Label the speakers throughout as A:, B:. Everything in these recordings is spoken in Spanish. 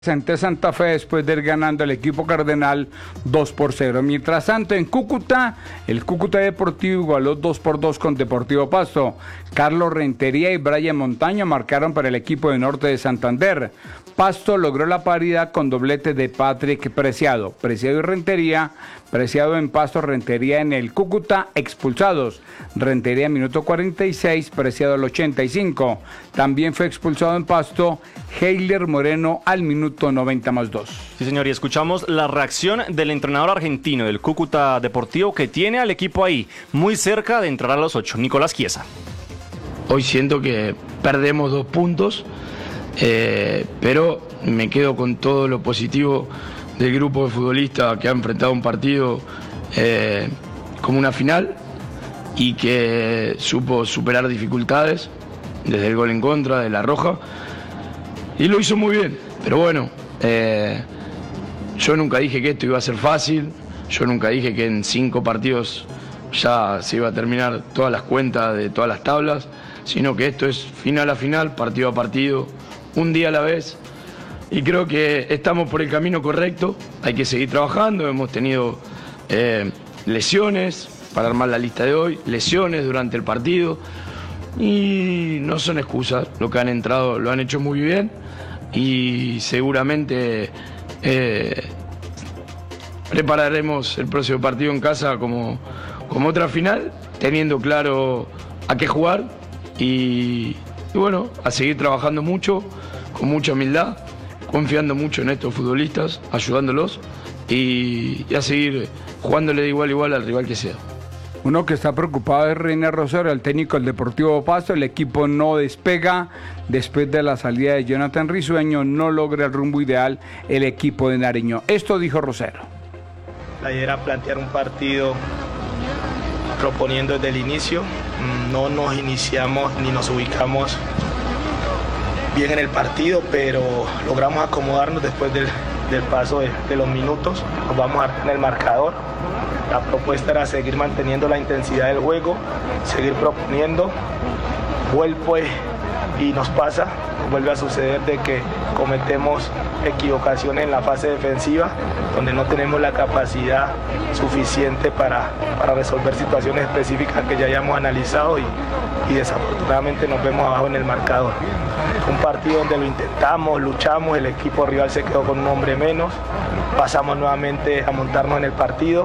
A: Ante Santa Fe después de ir ganando el equipo cardenal 2-0. Mientras tanto, en Cúcuta, el Cúcuta Deportivo igualó 2-2 con Deportivo Pasto. Carlos Rentería y Brian Montaño marcaron para el equipo de Norte de Santander. Pasto logró la paridad con doblete de Patrick Preciado. Preciado y Rentería, Preciado en Pasto, Rentería en el Cúcuta, expulsados. Rentería en minuto 46, Preciado al 85. También fue expulsado en Pasto Heiler Moreno al minuto 90+2.
B: Sí, señor, y escuchamos la reacción del entrenador argentino del Cúcuta Deportivo, que tiene al equipo ahí, muy cerca de entrar a los 8, Nicolás Chiesa.
C: Hoy siento que perdemos 2 puntos, pero me quedo con todo lo positivo del grupo de futbolistas que ha enfrentado un partido como una final y que supo superar dificultades desde el gol en contra de La Roja y lo hizo muy bien. Pero bueno, yo nunca dije que esto iba a ser fácil, yo nunca dije que en 5 partidos ya se iba a terminar todas las cuentas de todas las tablas, sino que esto es final a final, partido a partido, un día a la vez. Y creo que estamos por el camino correcto, hay que seguir trabajando, hemos tenido lesiones para armar la lista de hoy, lesiones durante el partido, y no son excusas, lo que han entrado lo han hecho muy bien, y seguramente prepararemos el próximo partido en casa como otra final, teniendo claro a qué jugar, y bueno, a seguir trabajando mucho, con mucha humildad, confiando mucho en estos futbolistas, ayudándolos y a seguir jugándole de igual a igual al rival que sea.
A: Uno que está preocupado es Reiner Rosero, el técnico del Deportivo Pasto. El equipo no despega después de la salida de Jonathan Risueño, no logra el rumbo ideal el equipo de Nariño. Esto dijo Rosero.
D: La idea era plantear un partido proponiendo desde el inicio, no nos iniciamos ni nos ubicamos bien en el partido, pero logramos acomodarnos después del paso de los minutos. Nos vamos en el marcador. La propuesta era seguir manteniendo la intensidad del juego, seguir proponiendo. Vuelve y nos pasa, vuelve a suceder de que cometemos equivocaciones en la fase defensiva, donde no tenemos la capacidad suficiente para resolver situaciones específicas que ya hayamos analizado y desafortunadamente nos vemos abajo en el marcador. Un partido donde lo intentamos, luchamos, el equipo rival se quedó con un hombre menos, pasamos nuevamente a montarnos en el partido,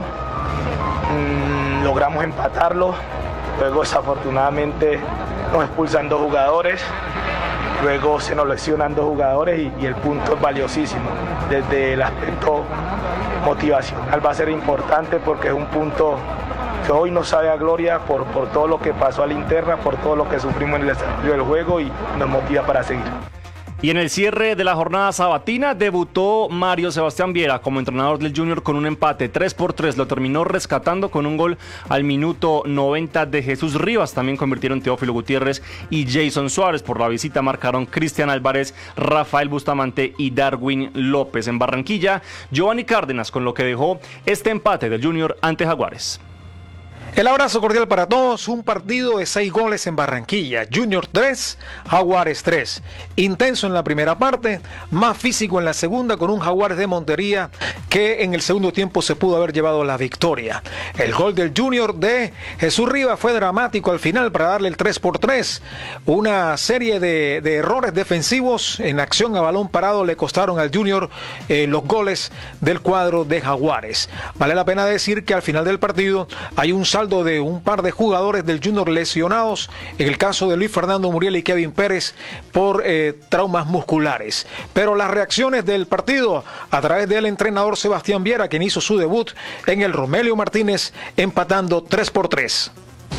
D: logramos empatarlo, luego desafortunadamente nos expulsan 2 jugadores, luego se nos lesionan 2 jugadores y el punto es valiosísimo. Desde el aspecto motivacional va a ser importante porque es un punto que hoy nos sabe a gloria por todo lo que pasó a la interna, por todo lo que sufrimos en el desarrollo del juego y nos motiva para seguir.
B: Y en el cierre de la jornada sabatina debutó Mario Sebastián Viera como entrenador del Junior con un empate 3-3. Lo terminó rescatando con un gol al minuto 90 de Jesús Rivas. También convirtieron Teófilo Gutiérrez y Jason Suárez. Por la visita marcaron Cristian Álvarez, Rafael Bustamante y Darwin López. En Barranquilla, Giovanni Cárdenas con lo que dejó este empate del Junior ante Jaguares.
E: El abrazo cordial para todos. Un partido de 6 goles en Barranquilla. Junior 3, Jaguares 3. Intenso en la primera parte, más físico en la segunda, con un Jaguares de Montería que en el segundo tiempo se pudo haber llevado la victoria. El gol del Junior de Jesús Rivas fue dramático al final para darle el 3-3. Una serie de errores defensivos en acción a balón parado le costaron al Junior los goles del cuadro de Jaguares. Vale la pena decir que al final del partido hay un saldo de un par de jugadores del Junior lesionados, en el caso de Luis Fernando Muriel y Kevin Pérez por traumas musculares. Pero las reacciones del partido a través del entrenador Sebastián Viera, quien hizo su debut en el Romelio Martínez, empatando 3-3.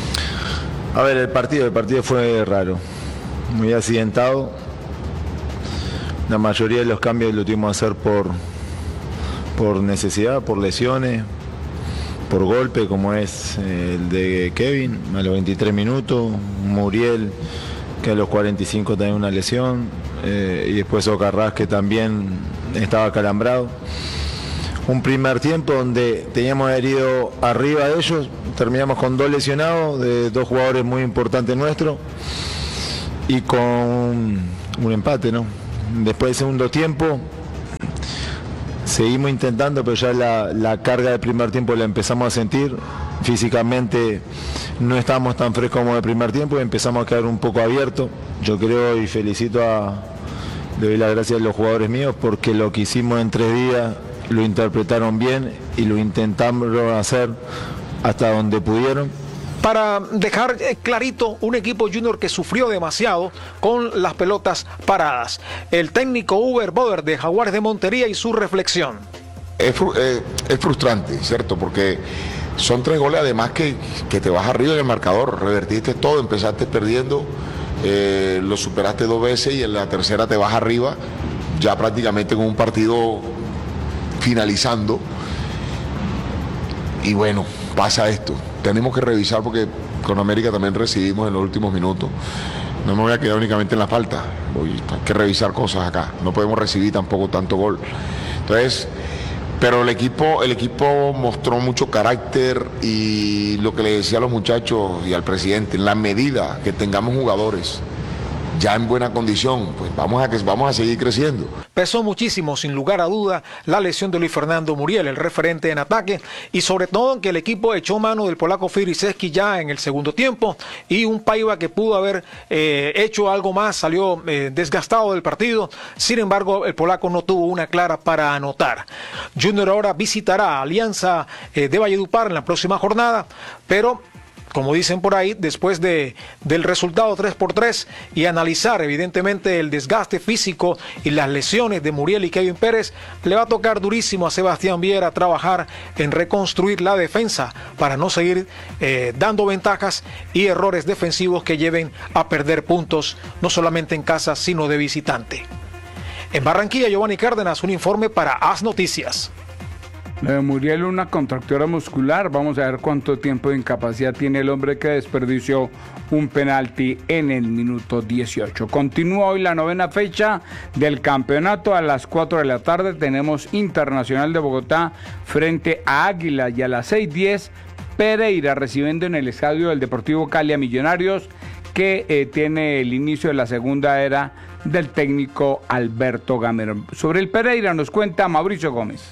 F: A ver, el partido fue raro, muy accidentado. La mayoría de los cambios lo tuvimos que hacer por necesidad, por lesiones, por golpe, como es el de Kevin a los 23 minutos, Muriel que a los 45 tenía una lesión, y después Ocarrás, que también estaba acalambrado. Un primer tiempo donde teníamos herido arriba de ellos, terminamos con 2 lesionados de 2 jugadores muy importantes nuestros y con un empate, ¿no? Después del segundo tiempo seguimos intentando, pero ya la carga del primer tiempo la empezamos a sentir. Físicamente no estábamos tan frescos como el primer tiempo y empezamos a quedar un poco abiertos. Yo creo y felicito le doy las gracias a los jugadores míos porque lo que hicimos en 3 días lo interpretaron bien y lo intentamos hacer hasta donde pudieron.
E: Para dejar clarito, un equipo junior que sufrió demasiado con las pelotas paradas. El técnico Uber Boder de Jaguares de Montería y su reflexión.
G: Es frustrante, ¿cierto? Porque son 3 goles además que te vas arriba en el marcador, revertiste todo, empezaste perdiendo, lo superaste 2 veces y en la tercera te vas arriba, ya prácticamente con un partido finalizando. Y bueno, pasa esto. Tenemos que revisar porque con América también recibimos en los últimos minutos. No me voy a quedar únicamente en la falta. Hay que revisar cosas acá. No podemos recibir tampoco tanto gol. Entonces, pero el equipo mostró mucho carácter y lo que le decía a los muchachos y al presidente, en la medida que tengamos jugadores ya en buena condición, pues vamos a seguir creciendo.
E: Pesó muchísimo, sin lugar a duda, la lesión de Luis Fernando Muriel, el referente en ataque, y sobre todo en que el equipo echó mano del polaco Firiseski ya en el segundo tiempo, y un Paiva que pudo haber hecho algo más, salió desgastado del partido. Sin embargo, el polaco no tuvo una clara para anotar. Junior ahora visitará a Alianza de Valledupar en la próxima jornada, pero como dicen por ahí, después del resultado 3-3 y analizar evidentemente el desgaste físico y las lesiones de Muriel y Kevin Pérez, le va a tocar durísimo a Sebastián Viera trabajar en reconstruir la defensa para no seguir dando ventajas y errores defensivos que lleven a perder puntos, no solamente en casa, sino de visitante. En Barranquilla, Giovanni Cárdenas, un informe para AS Noticias.
A: Muriel, una contractura muscular. Vamos a ver cuánto tiempo de incapacidad tiene el hombre que desperdició un penalti en el minuto 18. Continúa hoy la 9ª fecha del campeonato. A las 4 de la tarde tenemos Internacional de Bogotá frente a Águila, y a las 6:10 Pereira recibiendo en el estadio del Deportivo Cali a Millonarios, que tiene el inicio de la segunda era del técnico Alberto Gamero. Sobre el Pereira nos cuenta Mauricio Gómez.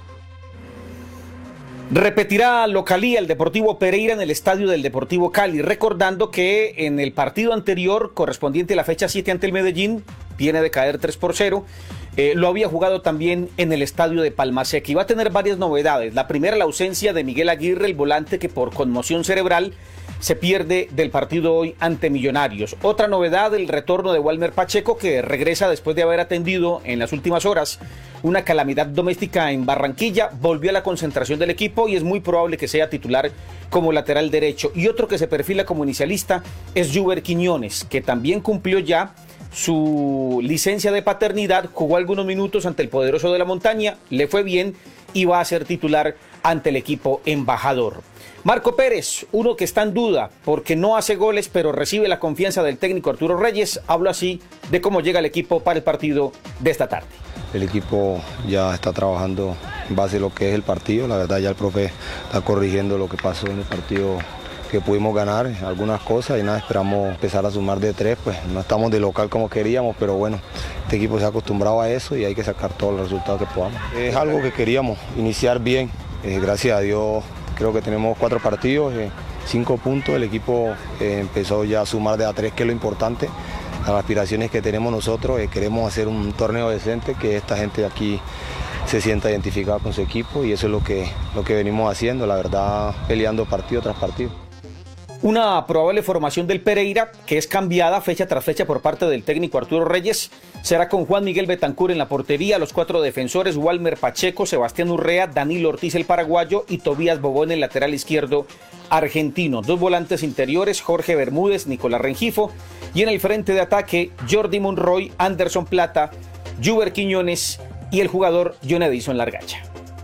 H: Repetirá localía el Deportivo Pereira en el estadio del Deportivo Cali, recordando que en el partido anterior, correspondiente a la fecha 7 ante el Medellín, viene de caer 3-0, lo había jugado también en el estadio de Palmaseca y va a tener varias novedades. La primera, la ausencia de Miguel Aguirre, el volante que por conmoción cerebral se pierde del partido hoy ante Millonarios. Otra novedad, el retorno de Walmer Pacheco, que regresa después de haber atendido en las últimas horas una calamidad doméstica en Barranquilla, volvió a la concentración del equipo y es muy probable que sea titular como lateral derecho. Y otro que se perfila como inicialista es Juber Quiñones, que también cumplió ya su licencia de paternidad, jugó algunos minutos ante el Poderoso de la Montaña, le fue bien y va a ser titular ante el equipo embajador. Marco Pérez, uno que está en duda porque no hace goles, pero recibe la confianza del técnico Arturo Reyes, habla así de cómo llega el equipo para el partido de esta tarde.
I: El equipo ya está trabajando en base a lo que es el partido, la verdad ya el profe está corrigiendo lo que pasó en el partido que pudimos ganar, algunas cosas y nada, esperamos empezar a sumar de 3, pues no estamos de local como queríamos, pero bueno, este equipo se ha acostumbrado a eso y hay que sacar todos los resultados que podamos. Es algo que queríamos, iniciar bien, gracias a Dios. Creo que tenemos 4 partidos, 5 puntos, el equipo empezó ya a sumar de a 3, que es lo importante. Las aspiraciones que tenemos nosotros, queremos hacer un torneo decente, que esta gente de aquí se sienta identificada con su equipo y eso es lo que venimos haciendo, la verdad, peleando partido tras partido.
H: Una probable formación del Pereira, que es cambiada fecha tras fecha por parte del técnico Arturo Reyes, será con Juan Miguel Betancur en la portería, los 4 defensores, Walmer Pacheco, Sebastián Urrea, Danilo Ortiz el paraguayo y Tobías Bobó en el lateral izquierdo argentino. 2 volantes interiores, Jorge Bermúdez, Nicolás Rengifo, y en el frente de ataque, Jordi Monroy, Anderson Plata, Juber Quiñones y el jugador John Edison Largacha.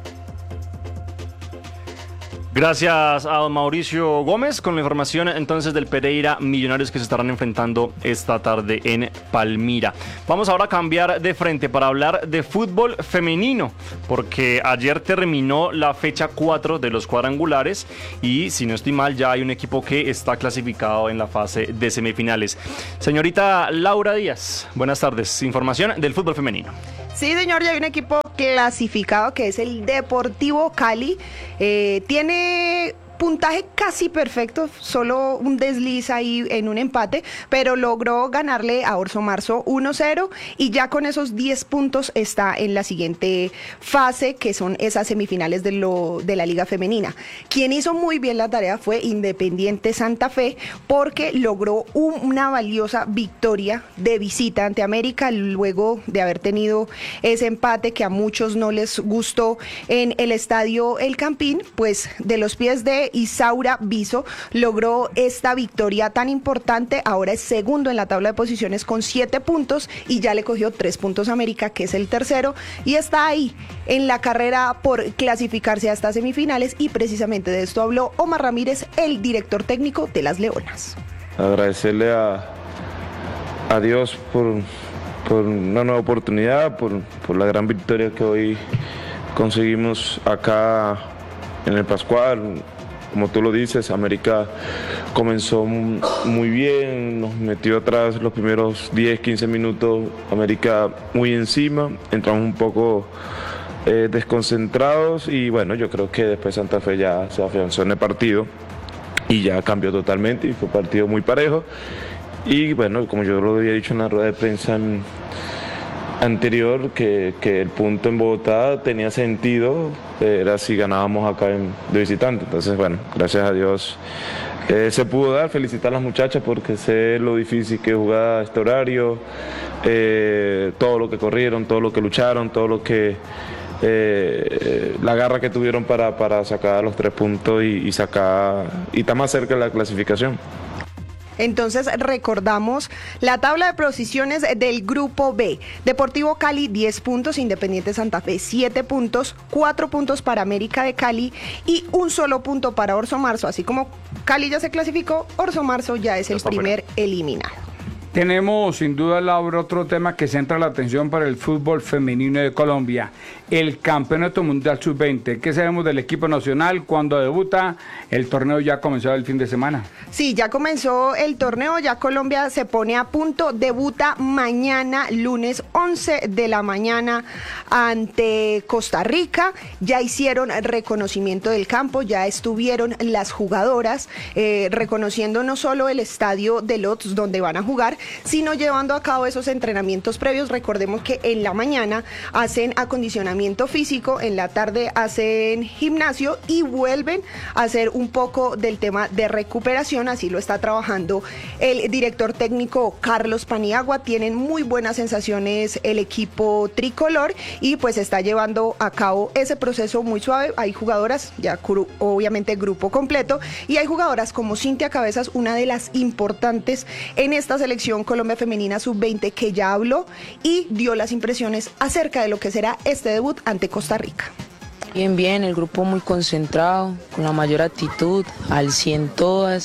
B: Gracias a don Mauricio Gómez con la información entonces del Pereira Millonarios, que se estarán enfrentando esta tarde en Palmira. Vamos ahora a cambiar de frente para hablar de fútbol femenino, porque ayer terminó la fecha 4 de los cuadrangulares y, si no estoy mal, ya hay un equipo que está clasificado en la fase de semifinales. Señorita Laura Díaz, buenas tardes. Información del fútbol femenino.
J: Sí, señor, ya hay un equipo que clasificado, que es el Deportivo Cali. Tiene puntaje casi perfecto, solo un desliz ahí en un empate, pero logró ganarle a Orso Marzo 1-0 y ya con esos 10 puntos está en la siguiente fase, que son esas semifinales de la Liga Femenina. Quien hizo muy bien la tarea fue Independiente Santa Fe, porque logró una valiosa victoria de visita ante América, luego de haber tenido ese empate que a muchos no les gustó en el estadio El Campín. Pues de los pies de Isaura Viso logró esta victoria tan importante. Ahora es segundo en la tabla de posiciones con 7 puntos y ya le cogió 3 puntos a América, que es el tercero, y está ahí en la carrera por clasificarse a estas semifinales, y precisamente de esto habló Omar Ramírez, el director técnico de las Leonas.
K: Agradecerle a Dios por una nueva oportunidad, por la gran victoria que hoy conseguimos acá en el Pascual. Como tú lo dices, América comenzó muy bien, nos metió atrás los primeros 10, 15 minutos, América muy encima, entramos un poco desconcentrados y bueno, yo creo que después Santa Fe ya se afianzó en el partido y ya cambió totalmente y fue un partido muy parejo. Y bueno, como yo lo había dicho en la rueda de prensa anterior, que el punto en Bogotá tenía sentido, era si ganábamos acá de visitante. Entonces, bueno, gracias a Dios se pudo dar. Felicitar a las muchachas porque sé lo difícil que es jugar a este horario, todo lo que corrieron, todo lo que lucharon, todo lo que la garra que tuvieron para sacar los 3 puntos y estar más cerca de la clasificación.
J: Entonces recordamos la tabla de posiciones del grupo B. Deportivo Cali 10 puntos, Independiente Santa Fe 7 puntos, 4 puntos para América de Cali y un solo punto para Orso Marzo. Así como Cali ya se clasificó, Orso Marzo ya es el primer eliminado.
A: Tenemos sin duda, Laura, otro tema que centra la atención para el fútbol femenino de Colombia, el Campeonato Mundial Sub-20. ¿Qué sabemos del equipo nacional? ¿Cuándo debuta? El torneo ya comenzó el fin de semana.
J: Sí, ya comenzó el torneo, ya Colombia se pone a punto, debuta mañana, lunes 11 de la mañana ante Costa Rica. Ya hicieron reconocimiento del campo, ya estuvieron las jugadoras reconociendo no solo el estadio de Lots donde van a jugar, sino llevando a cabo esos entrenamientos previos. Recordemos que en la mañana hacen acondicionamiento físico, en la tarde hacen gimnasio y vuelven a hacer un poco del tema de recuperación. Así lo está trabajando el director técnico Carlos Paniagua. Tienen muy buenas sensaciones el equipo tricolor y pues está llevando a cabo ese proceso muy suave. Hay jugadoras, ya obviamente grupo completo, y hay jugadoras como Cintia Cabezas, una de las importantes en esta selección Colombia Femenina Sub-20, que ya habló y dio las impresiones acerca de lo que será este debut ante Costa Rica.
L: Bien, el grupo muy concentrado, con la mayor actitud, al 100 todas,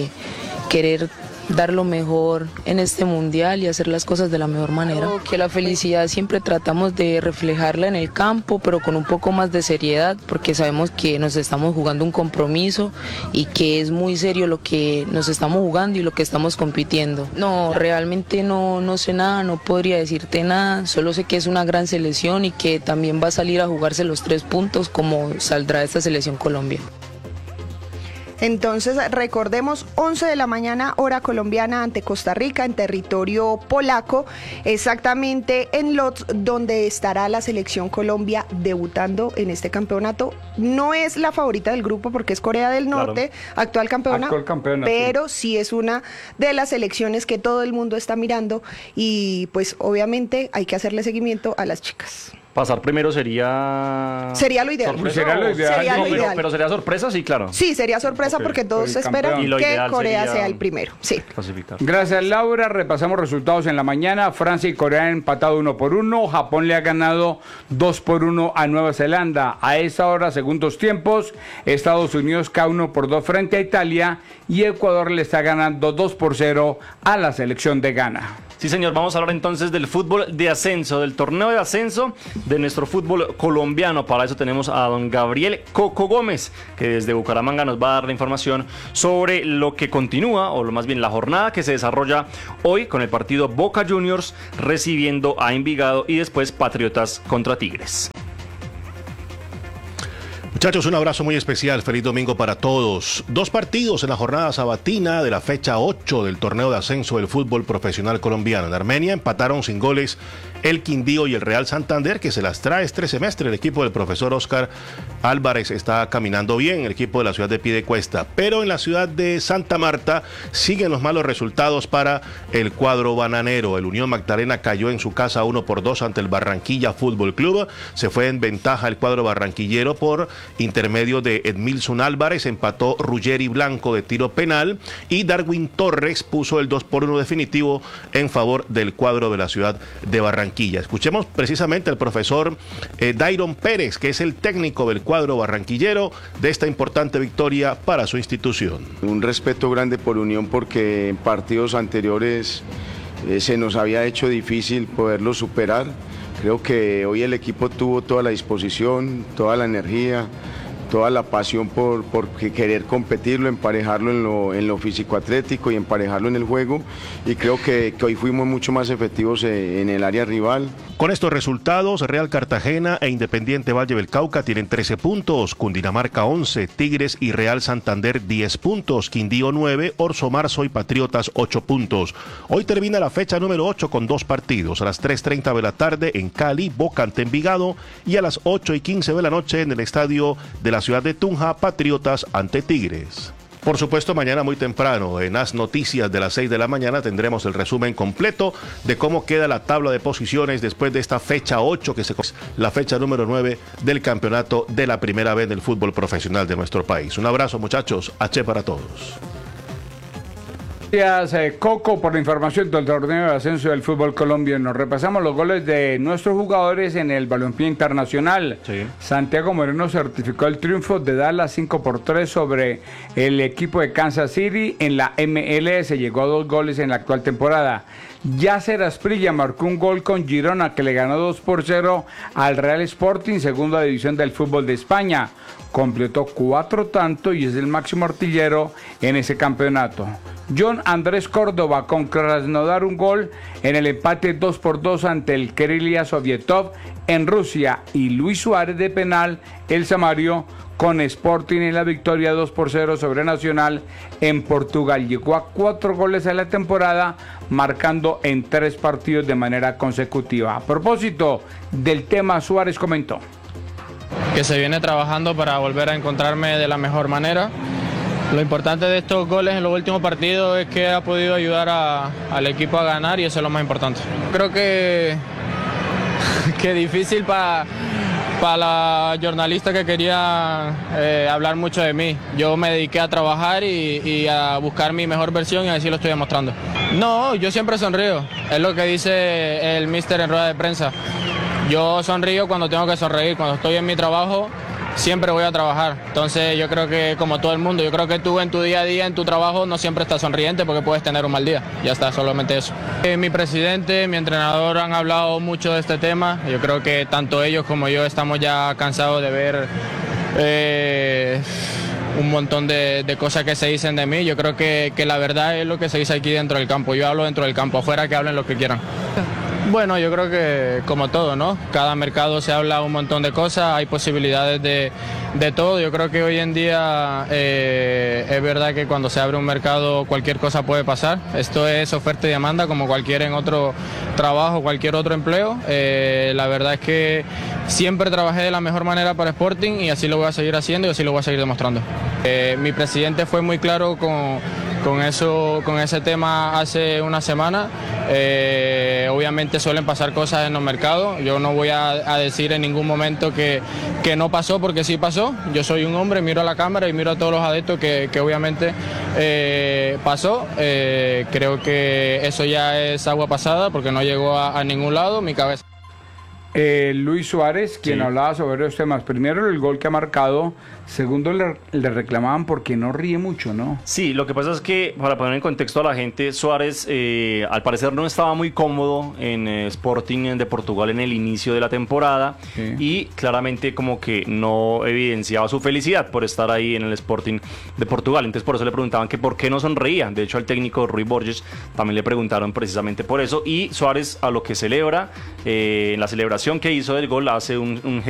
L: querer dar lo mejor en este mundial y hacer las cosas de la mejor manera. Que la felicidad siempre tratamos de reflejarla en el campo, pero con un poco más de seriedad, porque sabemos que nos estamos jugando un compromiso y que es muy serio lo que nos estamos jugando y lo que estamos compitiendo. No, realmente no sé nada, no podría decirte nada, solo sé que es una gran selección y que también va a salir a jugarse los 3 puntos como saldrá esta selección Colombia.
J: Entonces recordemos, 11 de la mañana hora colombiana ante Costa Rica en territorio polaco, exactamente en Lodz, donde estará la selección Colombia debutando en este campeonato. No es la favorita del grupo porque es Corea del Norte, claro, actual campeona, pero sí es una de las selecciones que todo el mundo está mirando y pues obviamente hay que hacerle seguimiento a las chicas.
B: Pasar primero sería
J: lo ideal.
A: Sería lo ideal.
B: Pero sería sorpresa, sí, claro.
J: Sí, sería sorpresa porque todos esperan que Corea sea el primero. Sí.
A: Gracias, Laura. Repasamos resultados en la mañana. Francia y Corea han empatado 1-1. Japón le ha ganado 2-1 a Nueva Zelanda. A esa hora, segundos tiempos, Estados Unidos cae 1-2 frente a Italia y Ecuador le está ganando 2-0 a la selección de Ghana.
B: Sí, señor, vamos a hablar entonces del fútbol de ascenso, del torneo de ascenso de nuestro fútbol colombiano. Para eso tenemos a don Gabriel Coco Gómez, que desde Bucaramanga nos va a dar la información sobre lo que continúa, o más bien la jornada que se desarrolla hoy con el partido Boca Juniors recibiendo a Envigado y después Patriotas contra Tigres.
M: Muchachos, un abrazo muy especial, feliz domingo para todos. 2 partidos en la jornada sabatina de la fecha 8 del torneo de ascenso del fútbol profesional colombiano. En Armenia empataron sin goles el Quindío y el Real Santander, que se las trae este semestre. El equipo del profesor Oscar Álvarez está caminando bien, el equipo de la ciudad de Piedecuesta. Pero en la ciudad de Santa Marta siguen los malos resultados para el cuadro bananero. El Unión Magdalena cayó en su casa 1-2 ante el Barranquilla Fútbol Club. Se fue en ventaja el cuadro barranquillero por intermedio de Edmilson Álvarez. Empató Ruggeri Blanco de tiro penal y Darwin Torres puso el 2-1 definitivo en favor del cuadro de la ciudad de Barranquilla. Escuchemos precisamente al profesor Dairon Pérez, que es el técnico del cuadro barranquillero, de esta importante victoria para su institución.
N: Un respeto grande por Unión, porque en partidos anteriores se nos había hecho difícil poderlo superar. Creo que hoy el equipo tuvo toda la disposición, toda la energía, toda la pasión por querer competirlo, emparejarlo en lo físico-atlético y emparejarlo en el juego, y creo que hoy fuimos mucho más efectivos en el área rival.
M: Con estos resultados, Real Cartagena e Independiente Valle del Cauca tienen 13 puntos, Cundinamarca 11, Tigres y Real Santander 10 puntos, Quindío 9, Orso Marzo y Patriotas 8 puntos. Hoy termina la fecha número 8 con 2 partidos, a las 3:30 de la tarde en Cali, Boca ante Envigado, y a las 8:15 de la noche en el estadio de la ciudad de Tunja, Patriotas ante Tigres. Por supuesto, mañana muy temprano, en las noticias de las 6 de la mañana, tendremos el resumen completo de cómo queda la tabla de posiciones después de esta fecha 8, que es la fecha número 9 del campeonato de la primera vez del fútbol profesional de nuestro país. Un abrazo, muchachos. H para todos.
A: Gracias, Coco, por la información del torneo de ascenso del fútbol colombiano. Repasamos los goles de nuestros jugadores en el balompié internacional. Sí. Santiago Moreno certificó el triunfo de Dallas 5-3 sobre el equipo de Kansas City en la MLS. Llegó a 2 goles en la actual temporada. Yasser Asprilla marcó un gol con Girona, que le ganó 2-0 al Real Sporting, segunda división del fútbol de España. Completó 4 tantos y es el máximo artillero en ese campeonato. John Andrés Córdoba con Krasnodar un gol en el empate 2-2 ante el Krylia Sovietov en Rusia, y Luis Suárez de penal, el Samario, con Sporting en la victoria 2-0 sobre Nacional en Portugal. Llegó a 4 goles en la temporada, marcando en 3 partidos de manera consecutiva. A propósito del tema, Suárez comentó
O: que se viene trabajando para volver a encontrarme de la mejor manera. Lo importante de estos goles en los últimos partidos es que ha podido ayudar al equipo a ganar, y eso es lo más importante. Creo que difícil para la jornalista que quería hablar mucho de mí. Yo me dediqué a trabajar y a buscar mi mejor versión, y así lo estoy demostrando. No, yo siempre sonrío, es lo que dice el míster en rueda de prensa. Yo sonrío cuando tengo que sonreír, cuando estoy en mi trabajo siempre voy a trabajar. Entonces yo creo que, como todo el mundo, yo creo que tú en tu día a día, en tu trabajo, no siempre estás sonriente porque puedes tener un mal día. Ya está, solamente eso. Mi presidente, mi entrenador han hablado mucho de este tema. Yo creo que tanto ellos como yo estamos ya cansados de ver un montón de cosas que se dicen de mí. Yo creo que la verdad es lo que se dice aquí dentro del campo. Yo hablo dentro del campo, afuera que hablen lo que quieran. Bueno, yo creo que como todo, ¿no? Cada mercado se habla un montón de cosas, hay posibilidades de todo. Yo creo que hoy en día es verdad que cuando se abre un mercado cualquier cosa puede pasar. Esto es oferta y demanda como cualquier en otro trabajo, cualquier otro empleo. La verdad es que siempre trabajé de la mejor manera para Sporting, y así lo voy a seguir haciendo y así lo voy a seguir demostrando. Mi presidente fue muy claro con ese tema hace una semana. Obviamente suelen pasar cosas en los mercados. Yo no voy a decir en ningún momento que no pasó, porque sí pasó. Yo soy un hombre, miro a la cámara y miro a todos los adeptos que obviamente pasó. Creo que eso ya es agua pasada porque no llegó a ningún lado. Mi cabeza.
A: Luis Suárez, quien hablaba sobre los temas. Primero, el gol que ha marcado. Segundo, le reclamaban porque no ríe mucho, ¿no?
B: Sí, lo que pasa es que, para poner en contexto a la gente, Suárez al parecer no estaba muy cómodo en Sporting de Portugal en el inicio de la temporada, y claramente como que no evidenciaba su felicidad por estar ahí en el Sporting de Portugal. Entonces por eso le preguntaban que por qué no sonreía. De hecho, al técnico Rui Borges también le preguntaron precisamente por eso, y Suárez, a lo que celebra, en la celebración que hizo del gol, hace un